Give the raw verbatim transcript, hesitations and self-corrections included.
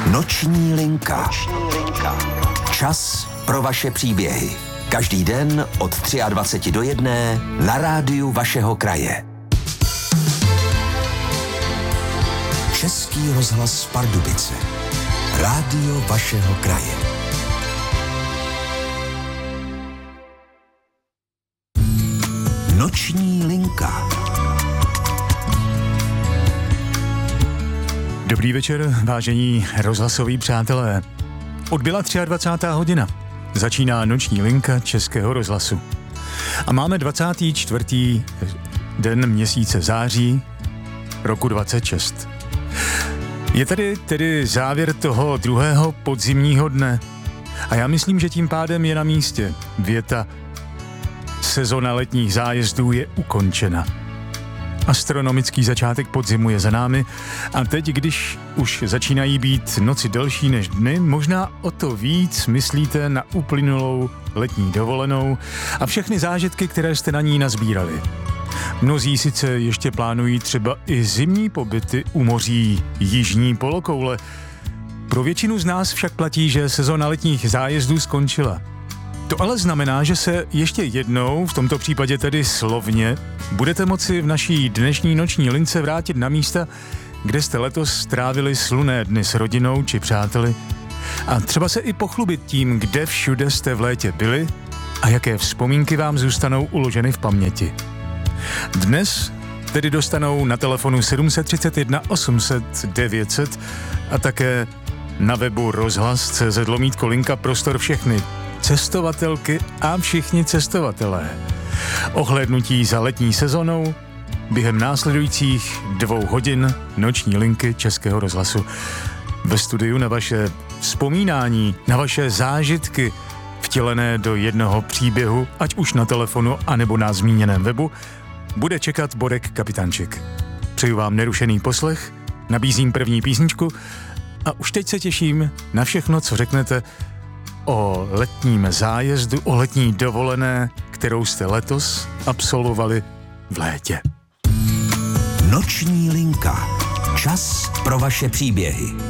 Noční linka. Noční linka. Čas pro vaše příběhy. Každý den od dvacet tři do jedné na rádiu vašeho kraje. Český rozhlas Pardubice. Rádio vašeho kraje. Noční linka. Dobrý večer, vážení rozhlasoví přátelé. Odbyla dvacátá třetí hodina. Začíná noční linka Českého rozhlasu. A máme dvacátý čtvrtý den měsíce září roku dvacet šest. Je tady tedy závěr toho druhého podzimního dne. A já myslím, že tím pádem je na místě věta: sezona letních zájezdů je ukončena. Astronomický začátek podzimu je za námi a teď, když už začínají být noci delší než dny, možná o to víc myslíte na uplynulou letní dovolenou a všechny zážitky, které jste na ní nazbírali. Mnozí sice ještě plánují třeba i zimní pobyty u moří jižní polokoule. Pro většinu z nás však platí, že sezona letních zájezdů skončila. To ale znamená, že se ještě jednou, v tomto případě tedy slovně, budete moci v naší dnešní noční lince vrátit na místa, kde jste letos strávili slunné dny s rodinou či přáteli a třeba se i pochlubit tím, kde všude jste v létě byli a jaké vzpomínky vám zůstanou uloženy v paměti. Dnes tedy dostanou na telefonu sedm set třicet jedna osm set devět set a také na webu rozhlas tečka cé zet lomítko linka prostor všechny cestovatelky a všichni cestovatelé. Ohlédnutí za letní sezonou během následujících dvou hodin noční linky Českého rozhlasu. Ve studiu na vaše vzpomínání, na vaše zážitky vtělené do jednoho příběhu, ať už na telefonu, anebo na zmíněném webu, bude čekat Borek Kapitanček. Přeju vám nerušený poslech, nabízím první písničku a už teď se těším na všechno, co řeknete o letním zájezdu, o letní dovolené, kterou jste letos absolvovali v létě. Noční linka. Čas pro vaše příběhy.